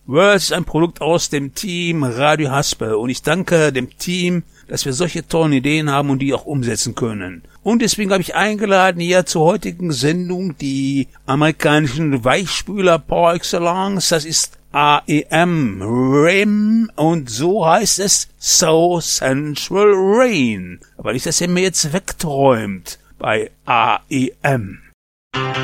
Words ist ein Produkt aus dem Team Radio Haspel und ich danke dem Team, dass wir solche tollen Ideen haben und die auch umsetzen können. Und deswegen habe ich eingeladen hier zur heutigen Sendung die amerikanischen Weichspüler par excellence. Das ist AEM, REM, und so heißt es So Central Rain. Aber nicht, dass ihr mir jetzt wegträumt bei AEM.